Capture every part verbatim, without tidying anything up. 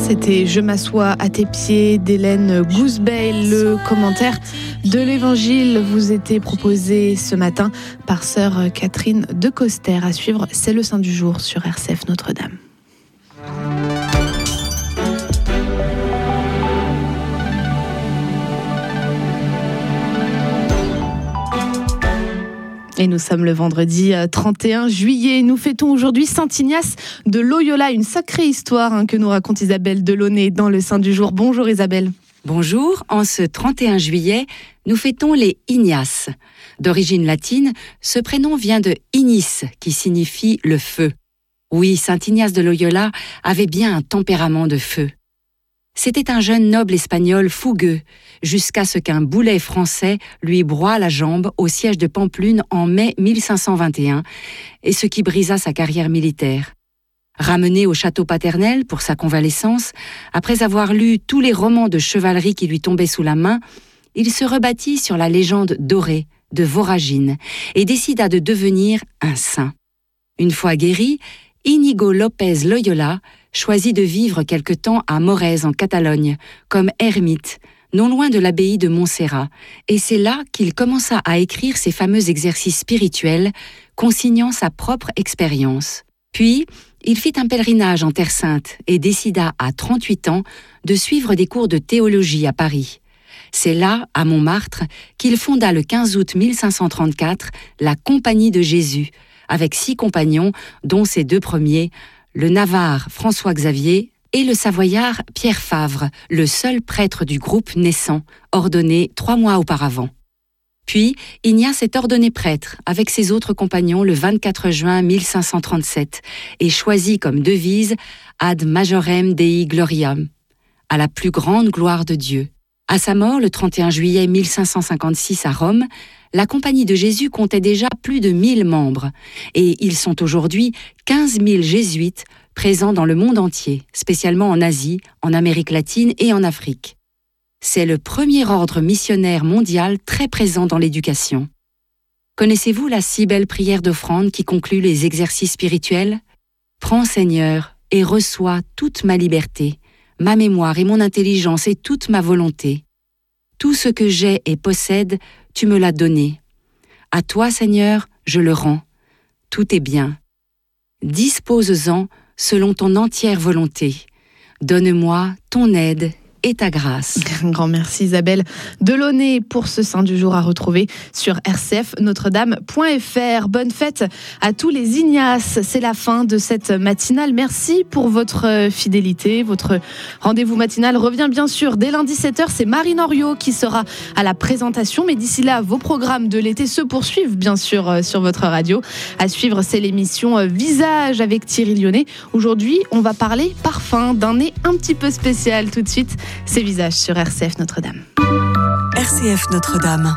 C'était « Je m'assois à tes pieds » d'Hélène Gousbeil. Le commentaire de l'Évangile vous était proposé ce matin par sœur Catherine de Coster. À suivre, c'est le Saint du jour sur R C F Notre-Dame. Et nous sommes le vendredi trente et un juillet. Nous fêtons aujourd'hui Saint Ignace de Loyola. Une sacrée histoire hein, que nous raconte Isabelle Delaunay dans le Saint du jour. Bonjour Isabelle. Bonjour, en ce trente et un juillet, nous fêtons les Ignaces. D'origine latine, ce prénom vient de ignis, qui signifie le feu. Oui, Saint Ignace de Loyola avait bien un tempérament de feu. C'était un jeune noble espagnol fougueux, jusqu'à ce qu'un boulet français lui broie la jambe au siège de Pampelune en mai mille cinq cent vingt et un, et ce qui brisa sa carrière militaire. Ramené au château paternel pour sa convalescence, après avoir lu tous les romans de chevalerie qui lui tombaient sous la main, il se rebâtit sur la légende dorée de Voragine et décida de devenir un saint. Une fois guéri, Íñigo López Loyola choisit de vivre quelque temps à Morez en Catalogne, comme ermite, non loin de l'abbaye de Montserrat, et c'est là qu'il commença à écrire ses fameux exercices spirituels, consignant sa propre expérience. Puis, il fit un pèlerinage en Terre Sainte et décida à trente-huit ans de suivre des cours de théologie à Paris. C'est là, à Montmartre, qu'il fonda le quinze août mille cinq cent trente-quatre la Compagnie de Jésus, avec six compagnons, dont ses deux premiers, le Navarre François-Xavier et le Savoyard Pierre Favre, le seul prêtre du groupe naissant, ordonné trois mois auparavant. Puis, Ignace est ordonné prêtre avec ses autres compagnons le vingt-quatre juin mille cinq cent trente-sept et choisit comme devise « Ad majorem Dei gloriam », à la plus grande gloire de Dieu. À sa mort, le trente et un juillet mille cinq cent cinquante-six à Rome, la Compagnie de Jésus comptait déjà plus de mille membres, et ils sont aujourd'hui quinze mille jésuites présents dans le monde entier, spécialement en Asie, en Amérique latine et en Afrique. C'est le premier ordre missionnaire mondial très présent dans l'éducation. Connaissez-vous la si belle prière d'offrande qui conclut les exercices spirituels ? Prends, Seigneur, et reçois toute ma liberté, ma mémoire et mon intelligence et toute ma volonté. Tout ce que j'ai et possède, tu me l'as donné. À toi, Seigneur, je le rends. Tout est bien. Dispose-en selon ton entière volonté. Donne-moi ton aide et ta grâce. Un grand merci Isabelle Delaunay pour ce Saint du jour à retrouver sur r c f notre dame point f r. Bonne fête à tous les Ignaces. C'est la fin de cette matinale. Merci pour votre fidélité. Votre rendez-vous matinal revient bien sûr dès lundi sept heures. C'est Marine Henriot qui sera à la présentation. Mais d'ici là, vos programmes de l'été se poursuivent bien sûr sur votre radio. À suivre, c'est l'émission Visage avec Thierry Lyonnais. Aujourd'hui, on va parler parfum d'un nez un petit peu spécial. Tout de suite, c'est Visage sur R C F Notre-Dame. R C F Notre-Dame.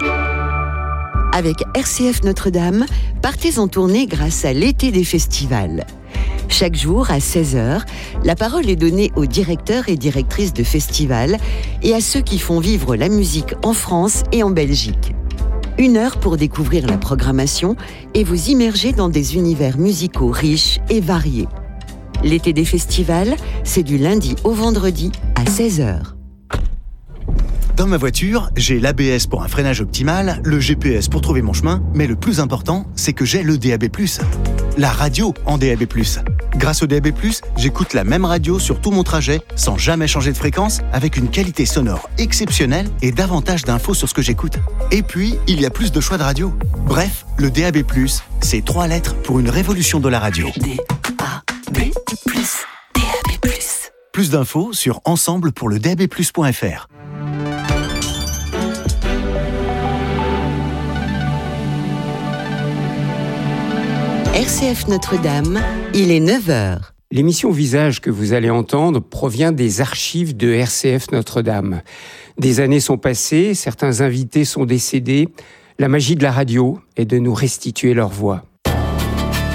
Avec R C F Notre-Dame, partez en tournée grâce à l'été des festivals. Chaque jour, à seize heures, la parole est donnée aux directeurs et directrices de festivals et à ceux qui font vivre la musique en France et en Belgique. Une heure pour découvrir la programmation et vous immerger dans des univers musicaux riches et variés. L'été des festivals, c'est du lundi au vendredi à seize heures. Dans ma voiture, j'ai l'A B S pour un freinage optimal, le G P S pour trouver mon chemin, mais le plus important, c'est que j'ai le D A B plus. La radio en D A B plus. Grâce au D A B plus, j'écoute la même radio sur tout mon trajet, sans jamais changer de fréquence, avec une qualité sonore exceptionnelle et davantage d'infos sur ce que j'écoute. Et puis, il y a plus de choix de radio. Bref, le D A B plus, c'est trois lettres pour une révolution de la radio. D A B plus, D A B plus. Plus d'infos sur ensemble pour le d a b plus point f r. R C F Notre-Dame, il est neuf heures. L'émission Visage que vous allez entendre provient des archives de R C F Notre-Dame. Des années sont passées, certains invités sont décédés. La magie de la radio est de nous restituer leur voix.